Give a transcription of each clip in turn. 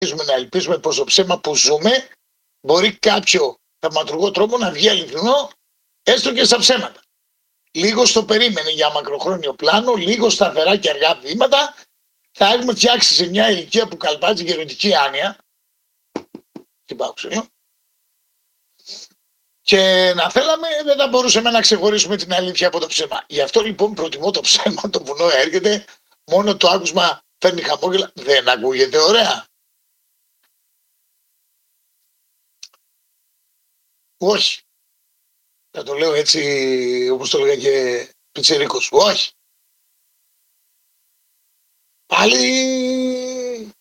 να ελπίζουμε πως το ψέμα που ζούμε μπορεί κάποιο θαυματουργό τρόπο να βγει αληθινό, έστω και στα ψέματα. Λίγο στο περίμενε για μακροχρόνιο πλάνο, λίγο σταθερά και αργά βήματα, θα έχουμε φτιάξει σε μια ηλικία που καλπάζει γεροντική άνοια. Τι πάω ξέρω. Και να θέλαμε, δεν θα μπορούσαμε να ξεχωρίσουμε την αλήθεια από το ψέμα. Γι' αυτό λοιπόν προτιμώ το ψέμα, το βουνό έρχεται, μόνο το άκουσμα φέρνει χαμόγελα. Δεν ακούγεται ωραία? Όχι. Θα το λέω έτσι όπως το έλεγα και πιτσιρίκος. Όχι. Πάλι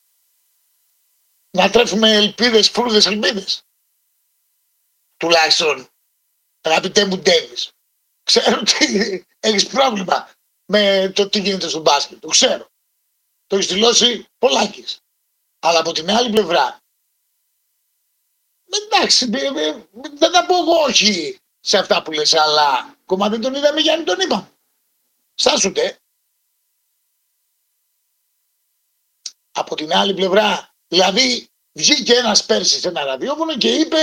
να τρέφουμε ελπίδες, φρούδες ελπίδες. Τουλάχιστον, αγαπητέ μου Ντέβις, ξέρω ότι έχεις πρόβλημα με το τι γίνεται στο μπάσκετ. Το ξέρω. Το έχεις δηλώσει πολλάκις. Αλλά από την άλλη πλευρά, εντάξει, δεν θα πω εγώ όχι σε αυτά που λες, αλλά κομμάτι δεν τον είδαμε, Γιάννη τον είπα. Στάσουτε. Από την άλλη πλευρά, δηλαδή βγήκε ένας πέρσι σε ένα ραδιόφωνο και είπε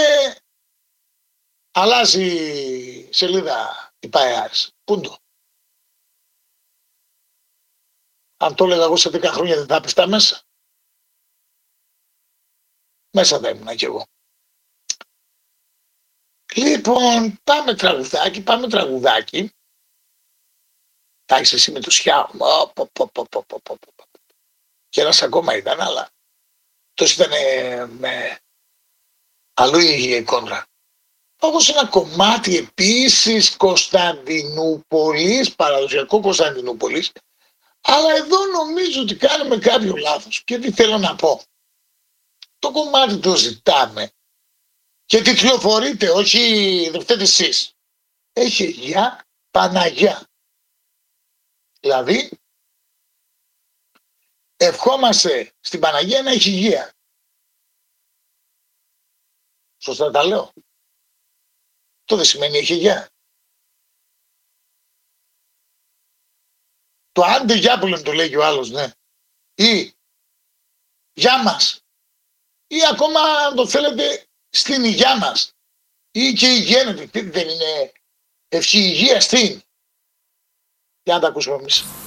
αλλάζει σελίδα η ΠΑΕΑΡΣ. Πούντο. Αν το έλεγα εγώ σε 10 χρόνια δεν θα πέφτα μέσα. Μέσα θα ήμουνα κι εγώ. Λοιπόν, πάμε τραγουδάκι. Τα έχεις εσύ με το Σιάου. Και ένας ακόμα ήταν, αλλά τόσο ήταν με αλλού η κόντρα. Όπως ένα κομμάτι επίσης Κωνσταντινούπολης, παραδοσιακό Κωνσταντινούπολης, αλλά εδώ νομίζω ότι κάνουμε κάποιο λάθος. Και τι θέλω να πω. Το κομμάτι το ζητάμε και κυκλοφορείτε, όχι δεν φταίτε εσείς. Έχει για Παναγιά. Δηλαδή, ευχόμαστε στην Παναγία να έχει υγεία. Σωστά τα λέω. Το δεν σημαίνει έχει υγεία. Το άντε γεια που το λέει και ο άλλος, ναι. Ή γεια μας. Ή ακόμα αν το θέλετε στην υγεία μας. Ή και υγιένεται. Δεν είναι ευχή υγείας, τι είναι. Για να τα ακούσουμε εμείς.